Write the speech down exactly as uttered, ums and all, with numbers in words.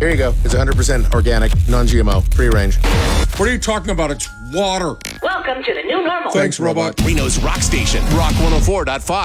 Here you go. It's one hundred percent organic, non-G M O, free range. What are you talking about? It's water. Welcome to the new normal. Thanks, robot. Reno's Rock Station, Rock one oh four point five.